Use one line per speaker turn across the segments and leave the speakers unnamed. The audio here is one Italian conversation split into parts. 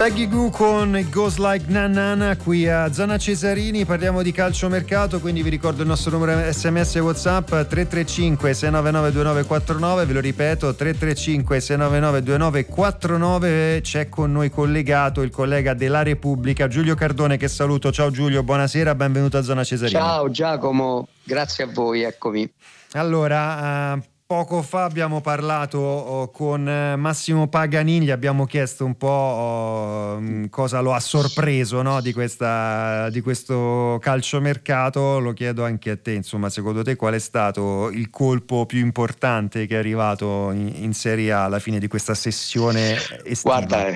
Peggy Goo con It Goes Like Na Na Na qui a Zona Cesarini. Parliamo di calciomercato, quindi vi ricordo il nostro numero SMS e WhatsApp 335 699 2949, ve lo ripeto 335 699 2949. C'è con noi collegato il collega della Repubblica Giulio Cardone, che saluto. Ciao Giulio, buonasera, benvenuto a Zona Cesarini.
Ciao Giacomo, grazie a voi, eccomi.
Allora, poco fa abbiamo parlato con Massimo Paganini, gli abbiamo chiesto un po' cosa lo ha sorpreso, no, di questo calciomercato. Lo chiedo anche a te, insomma, secondo te qual è stato il colpo più importante che è arrivato in Serie A alla fine di questa sessione estiva?
Guarda,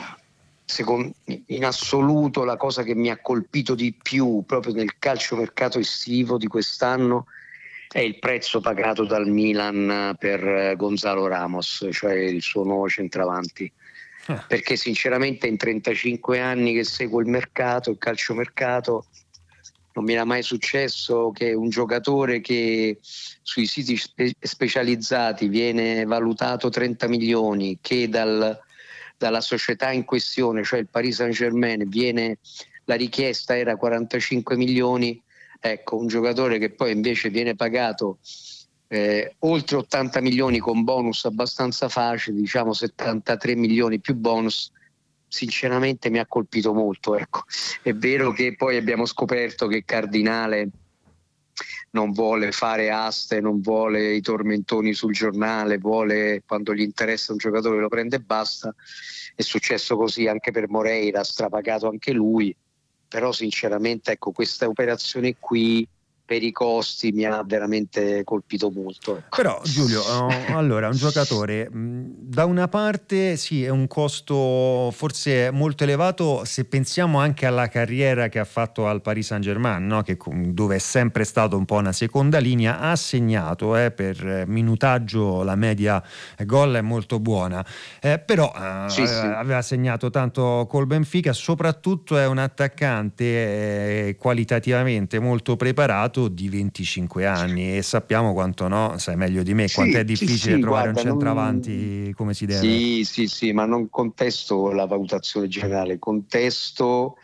in assoluto la cosa che mi ha colpito di più proprio nel calciomercato estivo di quest'anno è il prezzo pagato dal Milan per Gonzalo Ramos, cioè il suo nuovo centravanti. Perché sinceramente in 35 anni che seguo il calciomercato, non mi era mai successo che un giocatore che sui siti specializzati viene valutato 30 milioni, che dalla società in questione, cioè il Paris Saint-Germain, la richiesta era 45 milioni. Ecco, un giocatore che poi invece viene pagato oltre 80 milioni con bonus abbastanza facili, diciamo 73 milioni più bonus, sinceramente mi ha colpito molto. Ecco. È vero che poi abbiamo scoperto che Cardinale non vuole fare aste, non vuole i tormentoni sul giornale, vuole, quando gli interessa un giocatore lo prende e basta. È successo così anche per Moreira, ha strapagato anche lui. Però sinceramente, ecco, questa operazione qui per i costi mi ha veramente colpito molto. Ecco.
Però Giulio, allora un giocatore da una parte sì, è un costo forse molto elevato se pensiamo anche alla carriera che ha fatto al Paris Saint-Germain, no? Dove è sempre stato un po' una seconda linea, ha segnato per minutaggio, la media gol è molto buona, però aveva segnato tanto col Benfica, soprattutto è un attaccante qualitativamente molto preparato, di 25 anni, e sappiamo quanto, no, sai meglio di me, quanto è difficile trovare un centravanti come si deve.
Sì, ma non contesto la valutazione generale, contesto,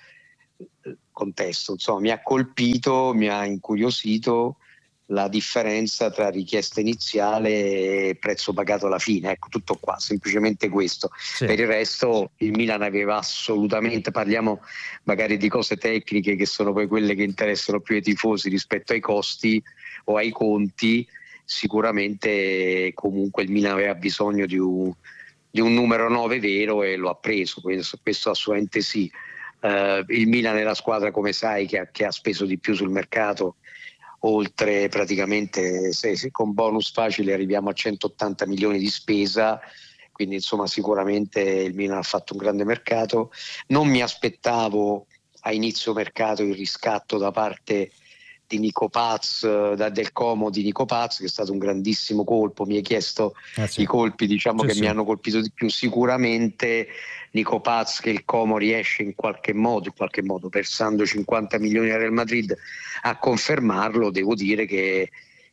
insomma, mi ha colpito, mi ha incuriosito la differenza tra richiesta iniziale e prezzo pagato alla fine. Ecco, tutto qua, semplicemente questo. Sì. Per il resto il Milan aveva assolutamente, parliamo magari di cose tecniche che sono poi quelle che interessano più ai tifosi rispetto ai costi o ai conti. Sicuramente comunque il Milan aveva bisogno di un numero 9 vero e lo ha preso, questo assolutamente sì. Il Milan è la squadra, come sai, che ha speso di più sul mercato, oltre praticamente, se con bonus facile arriviamo a 180 milioni di spesa, quindi insomma sicuramente il Milan ha fatto un grande mercato. Non mi aspettavo a inizio mercato il riscatto da parte di Nico Paz, del Como di Nico Paz, che è stato un grandissimo colpo. Mi hai chiesto i colpi, diciamo, che mi hanno colpito di più. Sicuramente Nico Paz, che il Como riesce in qualche modo, versando 50 milioni al Real Madrid, a confermarlo. Devo dire che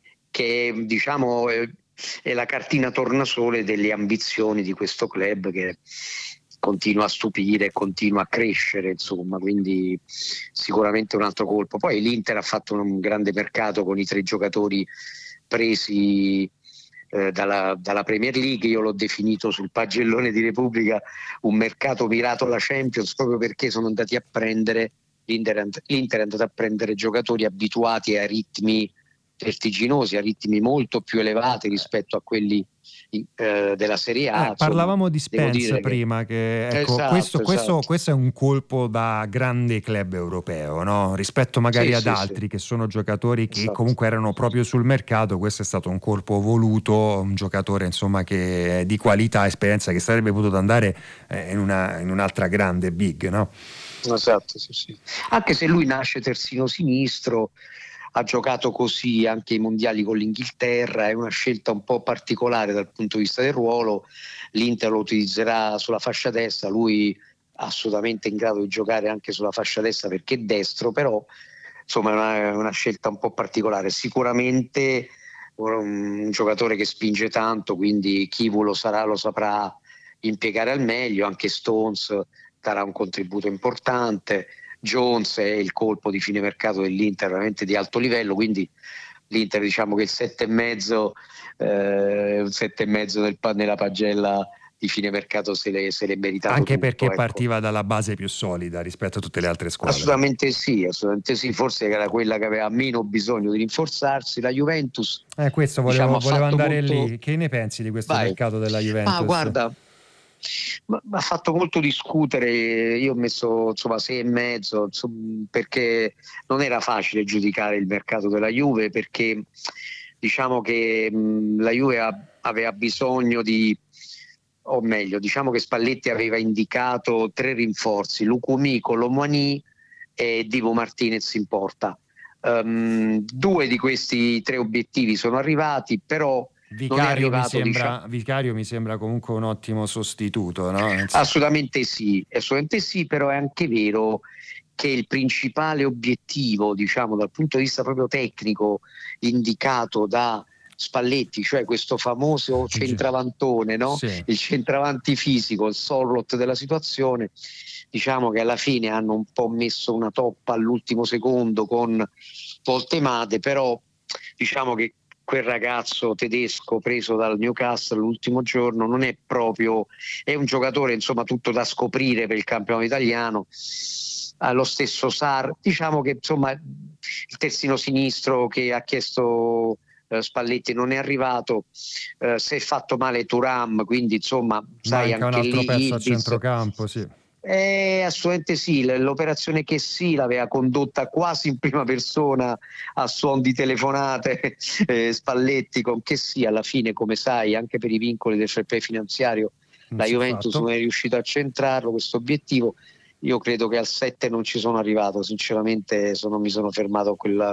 diciamo è la cartina tornasole delle ambizioni di questo club, che continua a stupire, continua a crescere, insomma, quindi sicuramente un altro colpo. Poi l'Inter ha fatto un grande mercato con i 3 giocatori presi dalla Premier League. Io l'ho definito sul pagellone di Repubblica un mercato mirato alla Champions, proprio perché sono andati a prendere l'Inter è andato a prendere giocatori abituati a ritmi vertiginosi, a ritmi molto più elevati rispetto a quelli della Serie A.
Parlavamo di Spence prima,
esatto.
Questo è un colpo da grande club europeo, no? Rispetto magari ad altri che sono giocatori che comunque erano proprio sul mercato. Questo è stato un colpo voluto, un giocatore insomma che di qualità, esperienza, che sarebbe potuto andare in un'altra grande big, no?
Esatto, sì. Anche se lui nasce terzino sinistro, ha giocato così anche i mondiali con l'Inghilterra, è una scelta un po' particolare dal punto di vista del ruolo. L'Inter lo utilizzerà sulla fascia destra, lui assolutamente in grado di giocare anche sulla fascia destra perché è destro, però insomma è una scelta un po' particolare. Sicuramente un giocatore che spinge tanto, quindi Kivu lo saprà impiegare al meglio. Anche Stones darà un contributo importante. Jones è il colpo di fine mercato dell'Inter, veramente di alto livello, quindi l'Inter, diciamo che il 7,5, un 7,5 nella pagella di fine mercato se l'è meritato
Anche
tutto,
perché
ecco.
partiva dalla base più solida rispetto a tutte le altre squadre.
Assolutamente sì, forse era quella che aveva meno bisogno di rinforzarsi. La Juventus,
Questo
diciamo,
volevo andare
molto...
lì. Che ne pensi di questo
Vai.
mercato della Juventus?
Guarda, ha fatto molto discutere. Io ho messo, insomma, 6,5, insomma, perché non era facile giudicare il mercato della Juve, perché diciamo che la Juve aveva bisogno o meglio, diciamo che Spalletti aveva indicato 3 rinforzi: Lukumi, Colomani e Divo Martinez in porta. 2 di questi 3 obiettivi sono arrivati, però non è arrivato,
Vicario mi sembra comunque un ottimo sostituto, no?
Assolutamente sì, però è anche vero che il principale obiettivo, diciamo, dal punto di vista proprio tecnico, indicato da Spalletti, cioè questo famoso centravantone, no?
Sì.
Il centravanti fisico, il Sorloth della situazione, diciamo che alla fine hanno un po' messo una toppa all'ultimo secondo con Voltemade, però diciamo che quel ragazzo tedesco preso dal Newcastle l'ultimo giorno non è proprio, è un giocatore, insomma, tutto da scoprire per il campionato italiano. Lo stesso Sarr, diciamo che, insomma, il terzino sinistro che ha chiesto Spalletti non è arrivato. Si è fatto male Thuram, quindi insomma, sai,
manca
anche
un altro
lì
pezzo a centrocampo, sì.
Assolutamente sì, l'operazione che sì l'aveva condotta quasi in prima persona a suon di telefonate Spalletti con che sì, alla fine, come sai, anche per i vincoli del fair play finanziario la Juventus non è riuscita a centrarlo questo obiettivo. Io credo che al 7 non ci sono arrivato, sinceramente mi sono fermato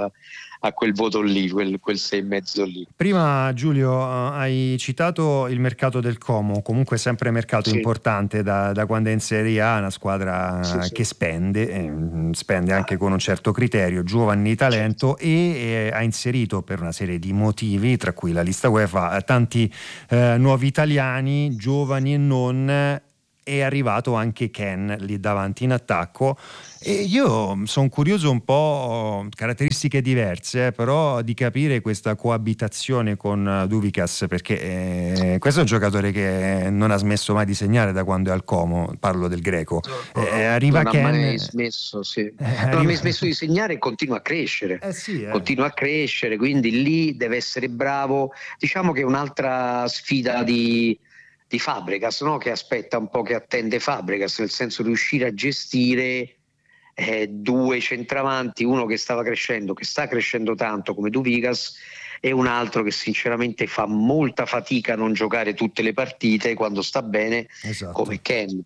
a quel voto lì, quel 6,5 lì.
Prima, Giulio, hai citato il mercato del Como, comunque sempre mercato importante da quando è in Serie A, una squadra che spende anche con un certo criterio, giovani di talento, e ha inserito, per una serie di motivi, tra cui la lista UEFA, tanti nuovi italiani, giovani e non. È arrivato anche Ken lì davanti in attacco e io sono curioso, un po' caratteristiche diverse, però di capire questa coabitazione con Duvikas, perché questo è un giocatore che non ha smesso mai di segnare da quando è al Como, parlo del greco. Arriva
non
Ken,
ha mai smesso, non ha mai smesso di segnare e continua a crescere. Continua a crescere, quindi lì deve essere bravo. Diciamo che è un'altra sfida di Fabregas, no? Che aspetta un po', che attende Fabregas, nel senso di riuscire a gestire 2 centravanti, uno che sta crescendo tanto come Duvigas, e un altro che sinceramente fa molta fatica a non giocare tutte le partite quando sta bene, come Ken.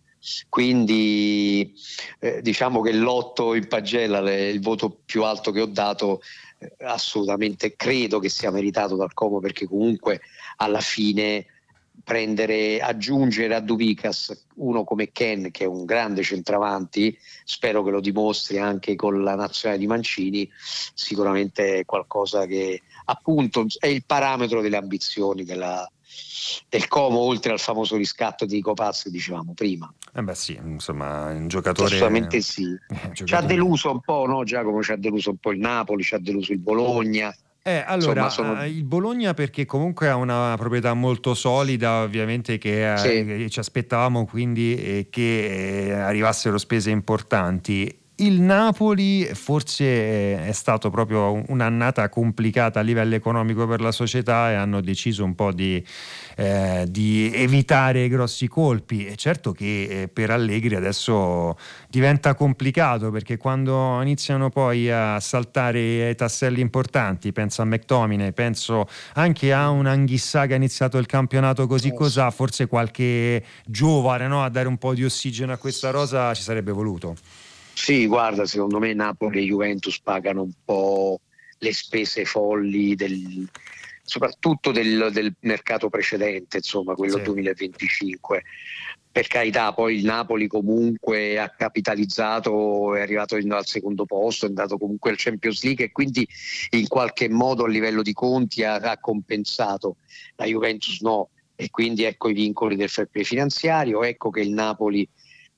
Quindi diciamo che l'8 in pagella è il voto più alto che ho dato. Assolutamente credo che sia meritato dal Como, perché comunque alla fine aggiungere a Duvikas uno come Ken, che è un grande centravanti, spero che lo dimostri anche con la nazionale di Mancini, sicuramente è qualcosa che appunto è il parametro delle ambizioni del Como, oltre al famoso riscatto di Copazzo che dicevamo prima.
Sì, insomma, un giocatore.
Assolutamente sì. Ci ha deluso un po', no, Giacomo? Ci ha deluso un po' il Napoli, ci ha deluso il Bologna.
Allora, il Bologna, perché comunque ha una proprietà molto solida, ovviamente, che ci aspettavamo, quindi che arrivassero spese importanti. Il Napoli forse è stato proprio un'annata complicata a livello economico per la società e hanno deciso un po' di evitare grossi colpi. È certo che per Allegri adesso diventa complicato, perché quando iniziano poi a saltare i tasselli importanti, penso a McTominay, penso anche a un Anghissà che ha iniziato il campionato così cosà, forse qualche giovane, no, a dare un po' di ossigeno a questa rosa ci sarebbe voluto.
Sì, guarda, secondo me Napoli e Juventus pagano un po' le spese folli soprattutto del mercato precedente, insomma, quello 2025. Per carità, poi il Napoli comunque ha capitalizzato, è arrivato al secondo posto, è andato comunque al Champions League e quindi in qualche modo a livello di conti ha compensato. La Juventus no, e quindi ecco i vincoli del fair play finanziario, ecco che il Napoli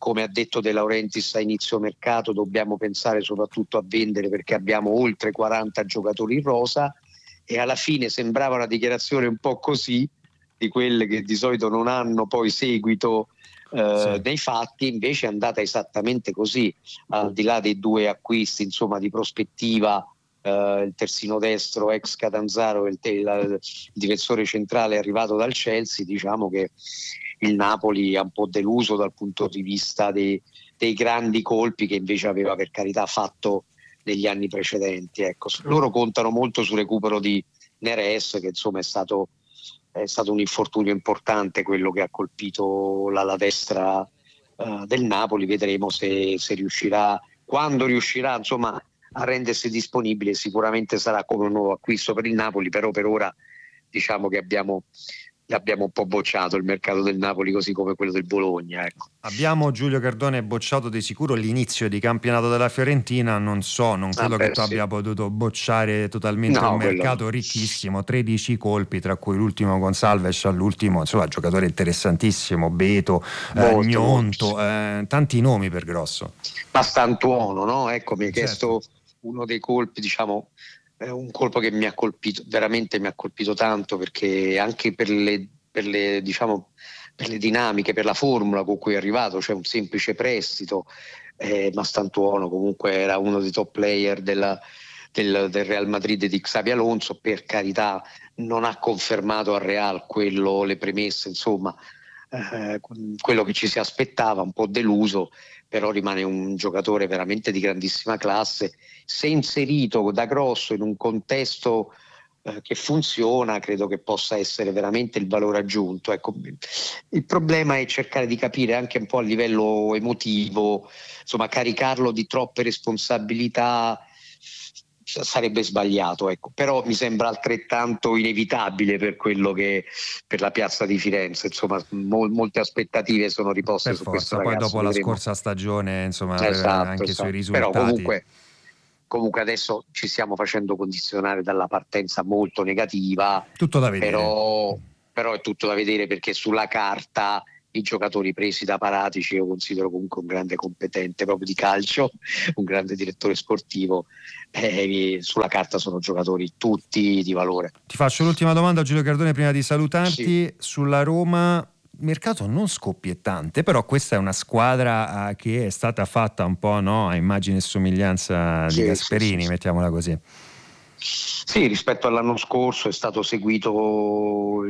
come ha detto De Laurentiis a inizio mercato, dobbiamo pensare soprattutto a vendere perché abbiamo oltre 40 giocatori in rosa, e alla fine sembrava una dichiarazione un po' così, di quelle che di solito non hanno poi seguito nei fatti. Invece è andata esattamente così, al di là dei 2 acquisti insomma di prospettiva, il terzino destro ex Catanzaro e il difensore centrale arrivato dal Chelsea. Diciamo che il Napoli ha un po' deluso dal punto di vista dei grandi colpi che invece aveva per carità fatto negli anni precedenti. Ecco, loro contano molto sul recupero di Neres, che insomma è stato un infortunio importante quello che ha colpito la destra del Napoli. Vedremo se riuscirà, quando riuscirà insomma a rendersi disponibile. Sicuramente sarà come un nuovo acquisto per il Napoli, però per ora diciamo che abbiamo un po' bocciato il mercato del Napoli, così come quello del Bologna, ecco.
Abbiamo, Giulio Cardone, bocciato di sicuro l'inizio di campionato della Fiorentina. Non credo che tu abbia potuto bocciare totalmente un mercato ricchissimo, 13 colpi, tra cui l'ultimo con Salves all'ultimo, insomma giocatore interessantissimo, Beto, Gnonto, tanti nomi per grosso.
Bastantuono, no? Ecco, mi hai chiesto uno dei colpi, diciamo, un colpo che mi ha colpito, veramente mi ha colpito tanto, perché anche per le dinamiche, per la formula con cui è arrivato, cioè un semplice prestito. Mastantuono comunque era uno dei top player del Real Madrid di Xabi Alonso, per carità non ha confermato al Real le premesse, insomma, quello che ci si aspettava, un po' deluso, però rimane un giocatore veramente di grandissima classe. Se inserito da grosso in un contesto che funziona, credo che possa essere veramente il valore aggiunto. Ecco, il problema è cercare di capire anche un po' a livello emotivo, insomma, caricarlo di troppe responsabilità sarebbe sbagliato, ecco. Però mi sembra altrettanto inevitabile per la piazza di Firenze, insomma, molte aspettative sono riposte
per
su
forza,
questo ragazzo.
poi dopo la scorsa stagione, insomma, anche sui risultati.
Però comunque adesso ci stiamo facendo condizionare dalla partenza molto negativa.
Tutto da vedere.
Però è tutto da vedere, perché sulla carta i giocatori presi da Paratici io considero comunque un grande competente proprio di calcio, un grande direttore sportivo. Sulla carta sono giocatori tutti di valore.
Ti faccio l'ultima domanda, Giulio Cardone, prima di salutarti. Sulla Roma, mercato non scoppiettante, però questa è una squadra che è stata fatta un po', no, a immagine e somiglianza di Gasperini, mettiamola così.
Sì, rispetto all'anno scorso è stato seguito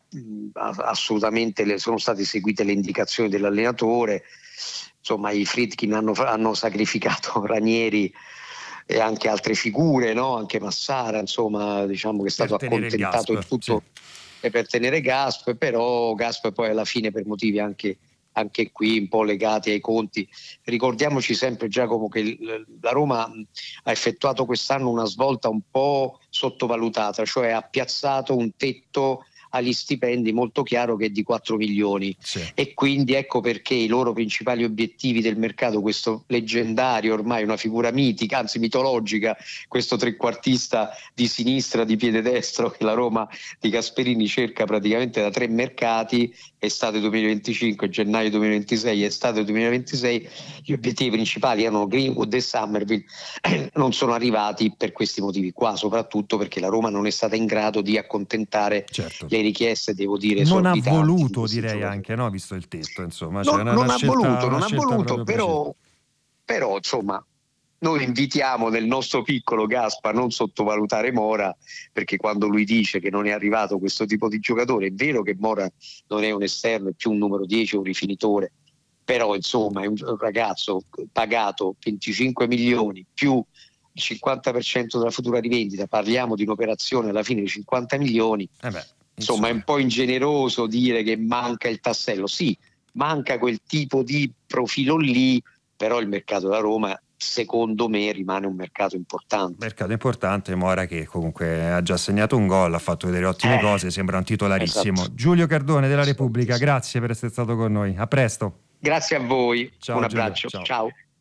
assolutamente, sono state seguite le indicazioni dell'allenatore. Insomma, i Friedkin hanno sacrificato Ranieri e anche altre figure, no? Anche Massara, insomma, diciamo che è stato accontentato il tutto per tenere Gasp, però Gasp poi alla fine, per motivi anche qui un po' legati ai conti. Ricordiamoci sempre, Giacomo, che la Roma ha effettuato quest'anno una svolta un po' sottovalutata, cioè ha piazzato un tetto agli stipendi molto chiaro, che è di 4 milioni, e quindi ecco perché i loro principali obiettivi del mercato, questo leggendario, ormai una figura mitica, anzi mitologica, questo trequartista di sinistra di piede destro che la Roma di Gasperini cerca praticamente da 3 mercati, estate 2025, gennaio 2026, estate 2026, gli obiettivi principali erano Greenwood e Summerville, non sono arrivati per questi motivi qua, soprattutto perché la Roma non è stata in grado di accontentare le richieste, devo dire,
non ha
esorbitanti.
voluto, direi anche, no? Visto il tetto, insomma,
non ha voluto, però
però
insomma, noi invitiamo nel nostro piccolo Gaspa a non sottovalutare Mora, perché quando lui dice che non è arrivato questo tipo di giocatore, è vero che Mora non è un esterno, è più un numero 10, un rifinitore, però insomma è un ragazzo pagato 25 milioni più il 50% della futura rivendita, parliamo di un'operazione alla fine di 50 milioni. Insomma, è un po' ingeneroso dire che manca il tassello. Sì, manca quel tipo di profilo lì, però il mercato da Roma, secondo me, rimane un mercato importante.
Mora che comunque ha già segnato un gol, ha fatto vedere ottime cose, sembra un titolarissimo.
Esatto.
Giulio Cardone della Repubblica, grazie per essere stato con noi, a presto.
Grazie a voi,
ciao,
un abbraccio,
Giulio,
ciao.